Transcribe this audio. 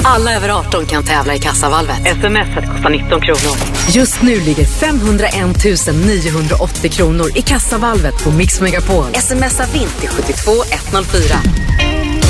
Alla över 18 kan tävla i Kassavalvet. SMS kostar 19 kronor. Just nu ligger 501 980 kronor i Kassavalvet på Mix Megapol. Smsa vinter 72 104.